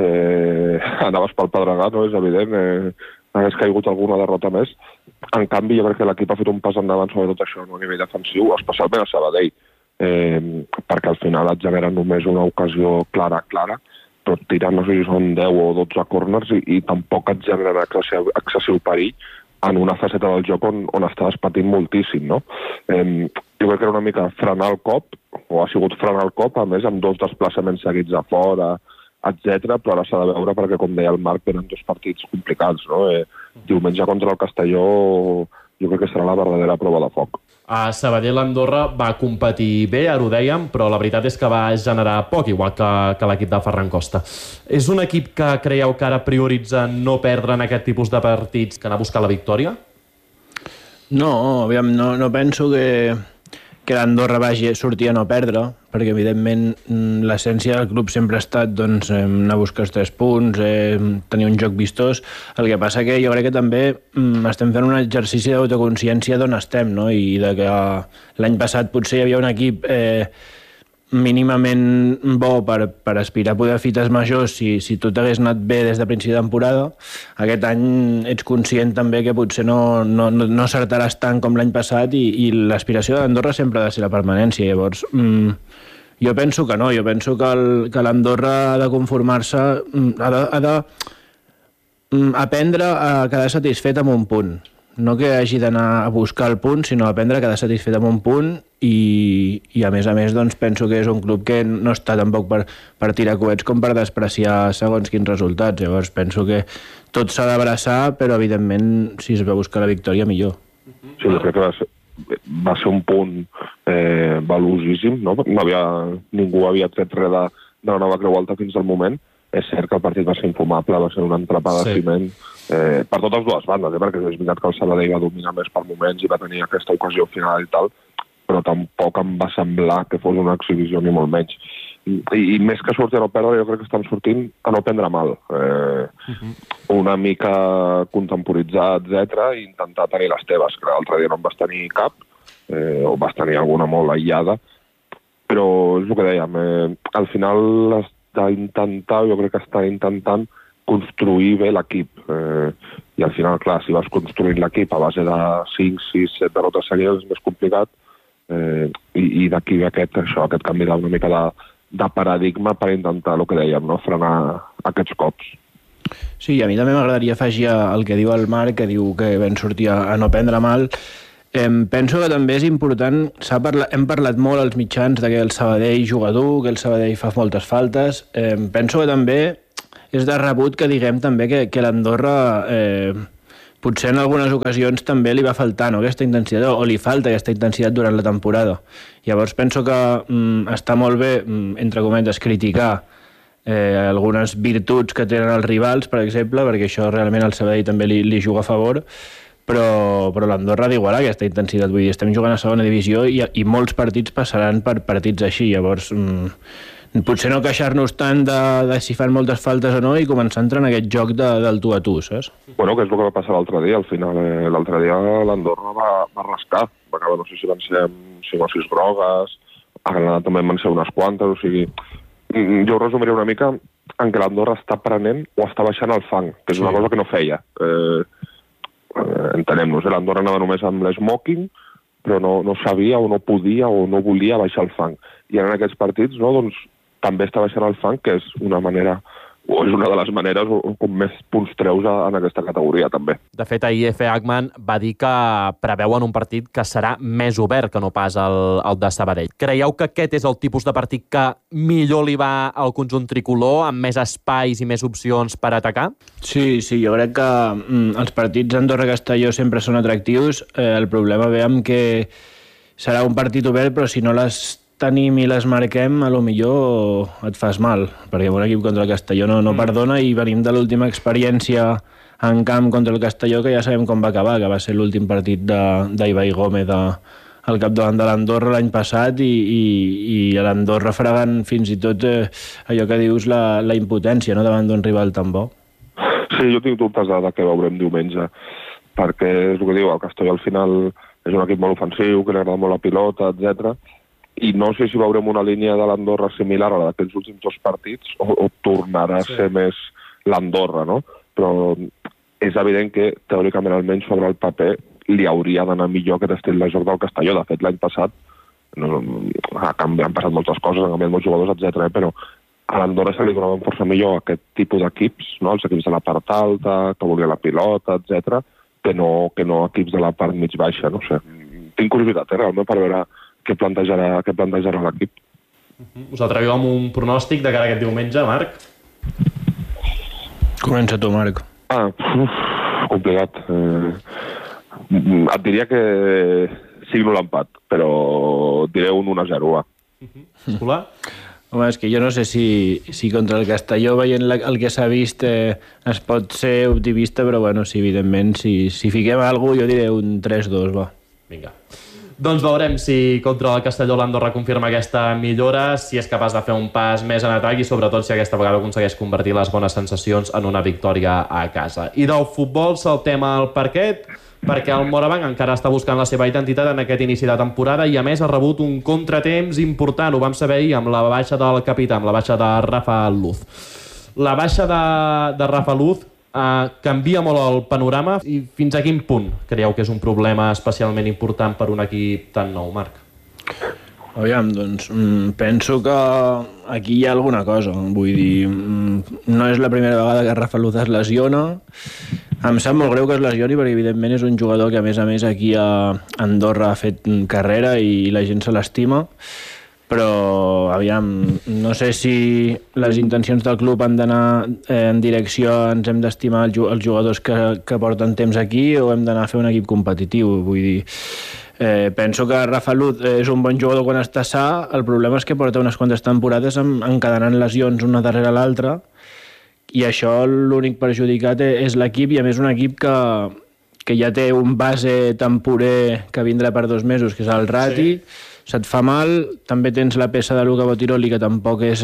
anaves pel pedregar, no? És evident, hagués caigut alguna derrota més. En canvi, jo crec que l'equip ha fet un pas endavant sobre tot això, no? A nivell defensiu, especialment a Sabadell, perquè al final et generen només una ocasió clara, però tiren, no sé si són 10 o 12 corners i tampoc et generen excessiu perill en una faceta del joc on estaves patint moltíssim, no? Jo crec que era una mica frenar el cop, o ha sigut frenar el cop, a més amb 2 desplaçaments seguits a fora, etc. Però ara s'ha de veure perquè, com deia el Marc, tenen 2 partits complicats, no? Diumenge contra el Castelló jo crec que serà la verdadera prova de foc. A Sabadell-Andorra va competir bé, ara ho dèiem, però la veritat és que va generar poc, igual que l'equip de Ferran Costa. És un equip que creieu que ara prioritza no perdre en aquest tipus de partits que anar a buscar la victòria? No, aviam, no penso que l'Andorra vagi a sortir a no perdre, perquè evidentment l'essència del club sempre ha estat anar a buscar els 3 punts, tenir un joc vistós. El que passa que jo crec que també estem fent un exercici d'autoconsciència d'on estem, no? I de que l'any passat potser hi havia un equip mínimament bo per aspirar a poder fites majors si tot hagués anat bé des de principi de temporada. Aquest any ets conscient també que potser no acertaràs tant com l'any passat i l'aspiració d'Andorra sempre ha de ser la permanència. Llavors, jo penso que no, jo penso que l'Andorra ha de conformar-se, ha d'aprendre a quedar satisfet amb un punt. No que hagi d'anar a buscar el punt, sinó aprendre a quedar satisfet amb un punt i a més, doncs, penso que és un club que no està tampoc per tirar coets com per despreciar segons quins resultats. Llavors penso que tot s'ha d'abraçar, però evidentment si es va buscar la victòria millor. Sí, jo crec que va ser un punt valuosíssim, no? Ningú havia tret res de la Nova Creu Alta fins al moment. És cert que el partit va ser infumable, va ser una entrapada de ciment per totes 2 bandes, perquè és veritat que el Sabadell va dominar més per moments i va tenir aquesta ocasió final i tal, però tampoc em va semblar que fos una exhibició ni molt menys. I més que sortir a no perdre, jo crec que estan sortint a no prendre mal. Una mica contemporitzar, etc. I intentar tenir les teves, que l'altre dia no en vas tenir cap, o vas tenir alguna molt aïllada, però és el que dèiem, al final jo crec que estan intentant construir bé l'equip. I al final, clar, si vas construint l'equip a base de 5, 6, 7 derrotes seguides és més complicat, i d'aquí ve aquest canvi d'una mica de paradigma per intentar, el que dèiem, no? Frenar aquests cops. Sí, a mi també m'agradaria afegir el que diu el Marc, que diu que vam sortir a no prendre mal. Penso que també és important, hem parlat molt als mitjans que el Sabadell juga dur, que el Sabadell fa moltes faltes. Penso que també és de rebut que diguem també que l'Andorra potser en algunes ocasions també li va faltar, no, aquesta intensitat, o li falta aquesta intensitat durant la temporada. Llavors penso que està molt bé, entre cometes, criticar algunes virtuts que tenen els rivals, per exemple, perquè això realment al Sabadell també li juga a favor, però l'Andorra ha d'igualar aquesta intensitat. Vull dir, estem jugant a segona divisió i molts partits passaran per partits així. Llavors, potser no queixar-nos tant de si fan moltes faltes o no i començar a entrar en aquest joc del tu a tu, saps? Bueno, que és el que va passar l'altre dia. Al final, l'altre dia l'Andorra va rascar. Va acabar, no sé si van ser 5 o 6 grogues, a Granada també van ser unes quantes, o sigui... Jo ho resumiria una mica en què l'Andorra està prenent o està baixant el fang, que és una cosa que no feia. Entenem-nos, l'Andorra anava només amb l'esmoking, però no sabia o no podia o no volia baixar el fang. I en aquests partits, no, doncs, també està baixant el fang, que és una manera, o és una de les maneres com més punts treus en aquesta categoria, també. De fet, ahir Efe Agman va dir que preveuen un partit que serà més obert que no pas el de Sabadell. Creieu que aquest és el tipus de partit que millor li va al conjunt tricolor, amb més espais i més opcions per atacar? Sí, jo crec que els partits Andorra-Castelló sempre són atractius. El problema ve amb que serà un partit obert, però si no les tenim i les marquem, a lo millor et fas mal, perquè un equip contra el Castelló no perdona, i venim de l'última experiència en camp contra el Castelló, que ja sabem com va acabar, que va ser l'últim partit d'Ibai Gómez al capdavant de l'Andorra l'any passat, i a l'Andorra fregant fins i tot allò que dius, la impotència, no?, davant d'un rival tan bo. Sí, jo tinc dubtes de què veurem diumenge, perquè és el que diu, el Castelló al final és un equip molt ofensiu, que li agrada molt la pilota, etc. I no sé si veurem una línia de l'Andorra similar a la d'aquests últims 2 partits o tornarà a ser més l'Andorra, no? Però és evident que, teòricament, almenys sobre el paper, li hauria d'anar millor aquest estil de joc del Castelló. De fet, l'any passat han passat moltes coses, han canviat molts jugadors, etc. Però a l'Andorra se li donaven força millor aquest tipus d'equips, no? Els equips de la part alta, que volia la pilota, etc., que no equips de la part mig baixa. No sé. Tinc curiositat, realment, per veure què plantejarà l'equip. Us atreviu amb un pronòstic de cara a aquest diumenge, Marc? Comença tu, Marc. Complicat. Et diria que signo l'empat, però diré un 1-0, va. Escolà? Home, és que jo no sé si contra el Castelló, veient el que s'ha vist, es pot ser optimista, però bueno, sí, evidentment, si fiquem alguna cosa, jo diré un 3-2, va. Vinga. Doncs veurem si contra el Castelló l'Andorra confirma aquesta millora, si és capaç de fer un pas més en atac i sobretot si aquesta vegada aconsegueix convertir les bones sensacions en una victòria a casa. I del futbol saltem al parquet, perquè el Morabanc encara està buscant la seva identitat en aquest inici de temporada i a més ha rebut un contratemps important, ho vam saber ahir amb la baixa del capità, amb la baixa de Rafa Luz. La baixa de Rafa Luz canvia molt el panorama i fins a quin punt creieu que és un problema especialment important per un equip tan nou, Marc? Aviam, doncs, penso que aquí hi ha alguna cosa. Vull dir, no és la primera vegada que Rafa Luz es lesiona. Em sap molt greu que es lesioni perquè, evidentment, és un jugador que, a més, aquí a Andorra ha fet carrera i la gent se l'estima. Però, aviam, no sé si les intencions del club han d'anar en direcció ens hem d'estimar els jugadors que porten temps aquí o hem d'anar a fer un equip competitiu. Vull dir, penso que Rafa Luz és un bon jugador quan està sa, el problema és que porta unes quantes temporades encadenant lesions una darrere l'altra i això l'únic perjudicat és l'equip i a més un equip que ja té un base temporer que vindrà per 2 mesos, que és el Rati. Sí. Se't fa mal, també tens la peça de Luca Botiroli, que tampoc és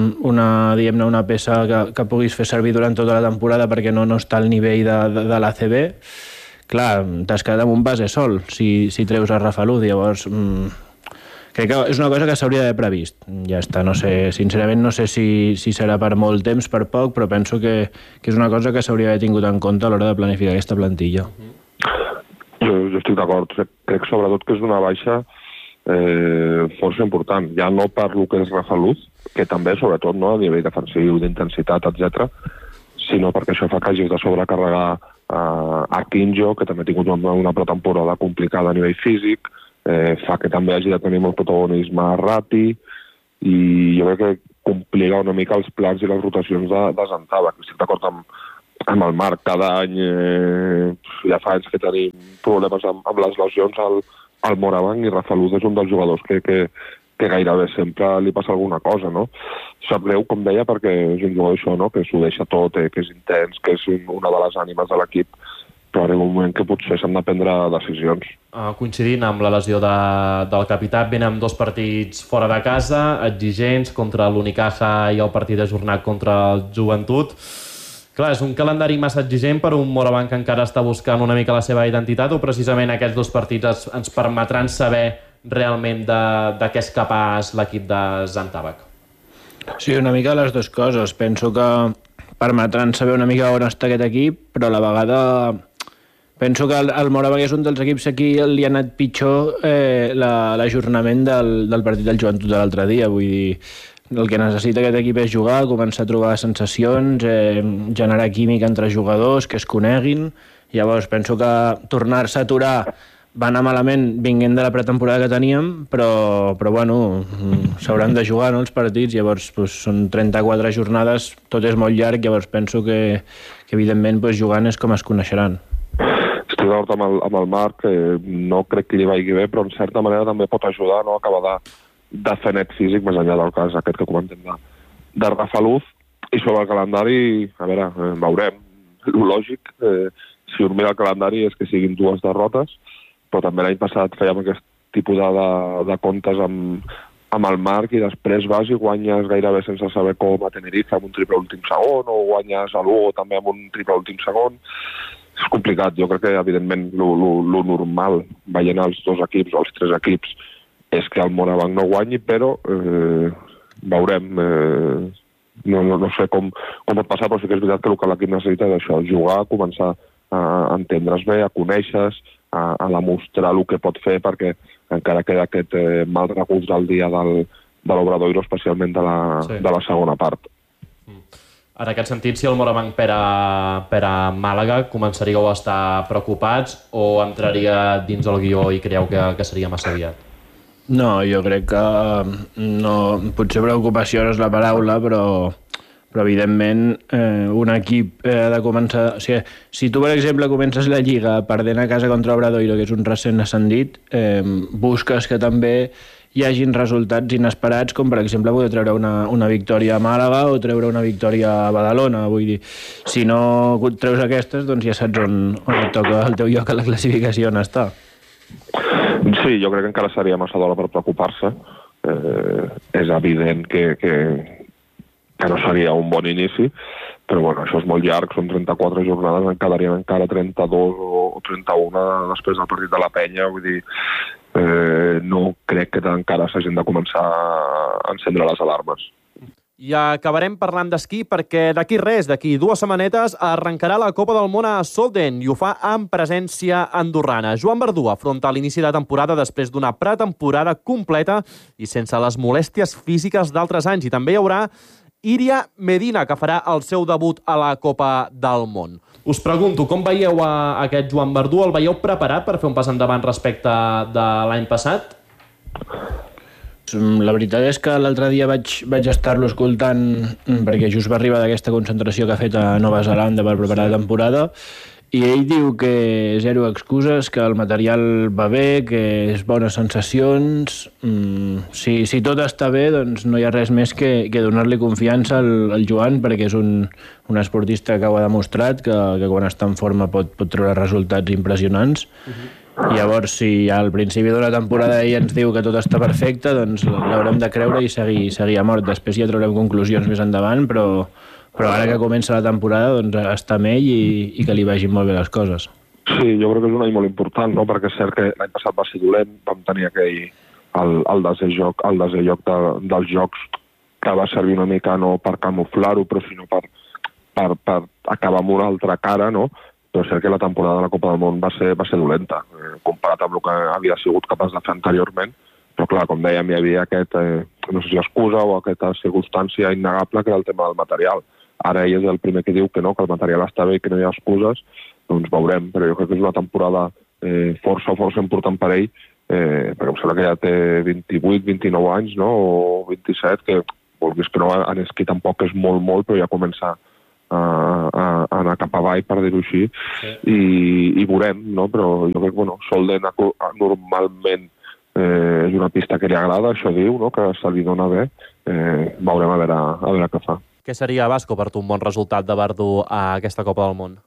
una peça que puguis fer servir durant tota la temporada perquè no està al nivell de l'ACB. Clar, t'has quedat amb un base sol si treus a Rafa Luz, llavors crec que és una cosa que s'hauria d'haver previst. Ja està, no sé, sincerament no sé si serà per molt temps, per poc, però penso que és una cosa que s'hauria d'haver tingut en compte a l'hora de planificar aquesta plantilla. Jo estic d'acord, crec sobretot que és una baixa força important, ja no per lo que és Rafa Luz, que també, sobretot, no, a nivell defensiu, d'intensitat, etc., sinó perquè això fa que hagis de sobrecarregar a Quinjo, que també ha tingut una pretemporada complicada a nivell físic, fa que també hagi de tenir molt protagonisme a Rati, i jo crec que complica una mica els plans i les rotacions de Zantava, que estic d'acord amb el Marc, cada any ja fa anys que tenim problemes amb les lesions al Morabanc i Rafa Luz és un dels jugadors que gairebé sempre li passa alguna cosa, no? Sap greu, com deia, perquè és un jugador això, no? Que s'ho deixa tot, que és intens, que és una de les ànimes de l'equip, però arriba un moment que potser s'han de prendre decisions. Coincidint amb la lesió del capità, venen amb 2 partits fora de casa, exigents contra l'Unicaja i el partit ajornat contra el Joventut. Clar, és un calendari massa exigent per un Morabanc que encara està buscant una mica la seva identitat o precisament aquests 2 partits ens permetran saber realment de què és capaç l'equip de Zantàvec? Sí, una mica les 2 coses. Penso que permetran saber una mica on està aquest equip, però a la vegada penso que el Morabanc és un dels equips aquí li ha anat pitjor l'ajornament del partit del Joventut de l'altre dia. Vull dir, el que necessita aquest equip és jugar, començar a trobar sensacions, generar química entre jugadors, que es coneguin. Llavors penso que tornar-se a aturar va anar malament vinguent de la pretemporada que teníem, però bueno, s'hauran de jugar, no, els partits. Llavors són 34 jornades, tot és molt llarg, llavors penso que evidentment jugant és com es coneixeran. Estic d'acord amb el Marc, no crec que li vagi bé, però en certa manera també pot ajudar, no, a acabar de fer net físic, més enllà del cas aquest que comentem de Rafa Luz. I sobre el calendari, a veure, veurem. Lo lògic, si un mira el calendari, és que siguin 2 derrotes, però també l'any passat fèiem aquest tipus de comptes amb el Marc i després vas i guanyes gairebé sense saber com a Tenerife amb un triple últim segon, o guanyes a Lugo també amb un triple últim segon. És complicat. Jo crec que, evidentment, lo normal, veient els dos equips o els tres equips, és que el Morabanc no guanyi, però veurem. No sé com pot passar, però sí que és veritat que el que l'equip necessita és això, jugar, començar a entendre's bé, a conèixer-se, a demostrar el que pot fer, perquè encara queda aquest mal recurs del dia de l'Obradoiro, especialment de la segona part. En aquest sentit, si el Morabanc per a Màlaga, començaríeu a estar preocupats o entraria dins el guió i creieu que seria massa aviat? No, jo crec que no, potser preocupació no és la paraula, però evidentment un equip ha de començar... O sigui, si tu, per exemple, comences la Lliga perdent a casa contra Obradoiro, que és un recent ascendit, busques que també hi hagin resultats inesperats, com per exemple poder treure una victòria a Màlaga o treure una victòria a Badalona. Vull dir, si no treus aquestes, doncs ja saps on et toca el teu lloc a la classificació on està. Sí, jo crec que encara seria massa d'hora per preocupar-se. És evident que no seria un bon inici, però bueno, això és molt llarg, són 34 jornades, en quedarien encara 32 o 31 després del partit de la Penya, vull dir, no crec que encara s'hagin de començar a encendre les alarmes. I acabarem parlant d'esquí perquè d'aquí 2 setmanetes, arrencarà la Copa del Món a Solden i ho fa amb presència andorrana. Joan Verdú afronta l'inici de temporada després d'una pretemporada completa i sense les molèsties físiques d'altres anys. I també hi haurà Iria Medina, que farà el seu debut a la Copa del Món. Us pregunto, com veieu aquest Joan Verdú? El veieu preparat per fer un pas endavant respecte de l'any passat? La veritat és que l'altre dia vaig estar-lo escoltant perquè just va arribar d'aquesta concentració que ha fet a Nova Zelanda per preparar la temporada i ell diu que zero excuses, que el material va bé, que és bones sensacions. Si tot està bé, doncs no hi ha res més que donar-li confiança al Joan, perquè és un esportista que ho ha demostrat, que quan està en forma pot treure resultats impressionants. Llavors, si al principi d'una temporada ell ens diu que tot està perfecte, doncs l'haurem de creure i seguir a mort. Després ja traurem conclusions més endavant, però ara que comença la temporada doncs està amb ell i que li vagin molt bé les coses. Sí, jo crec que és un any molt important, no? Perquè és cert que l'any passat va ser dolent, vam tenir aquell el desè lloc dels jocs que va servir una mica no per camuflar-ho, però sinó per acabar amb una altra cara, no? Però és cert que la temporada de la Copa del Món va ser dolenta, comparat amb el que havia sigut capaç de fer anteriorment. Però clar, com dèiem, hi havia no sé si l'excusa o aquesta circumstància innegable que era el tema del material. Ara ell és el primer que diu que no, que el material està bé i que no hi ha excuses, doncs veurem. Però jo crec que és una temporada força important per ell, perquè em sembla que ja té 28, 29 anys, no? O 27, que vulguis que no, en esquí tampoc és molt, però ja comença a anar cap avall, per dir-ho així, i veurem, no? Però jo crec que, Solden normalment és una pista que li agrada, això diu, no? Que se li dona bé. Veurem a veure què fa. Què seria, Vasco, per tu un bon resultat de Verdú a aquesta Copa del Món?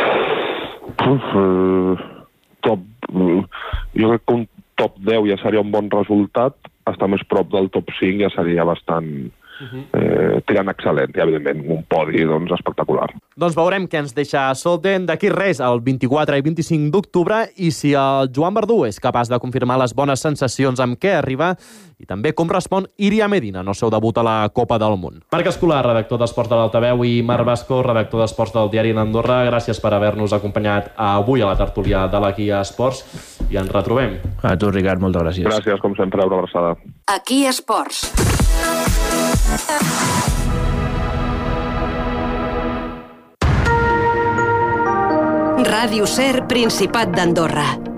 Jo crec que un top 10 ja seria un bon resultat, estar més prop del top 5 ja seria bastant tirant excel·lent, i evidentment un podi espectacular. Doncs veurem què ens deixa Solden d'aquí el 24 i 25 d'octubre i si el Joan Verdú és capaç de confirmar les bones sensacions amb què arriba i també com respon Iria Medina en el seu debut a la Copa del Món. Marc Escolar, redactor d'Esports de l'Altaveu, i Marc Vasco, redactor d'Esports del Diari d'Andorra, gràcies per haver-nos acompanyat avui a la tertúlia de l'Aquí Esports i ens retrobem. A tu, Ricard, moltes gràcies. Gràcies, com sempre, una abraçada. Aquí Esports. Ràdio Ser, Principat d'Andorra.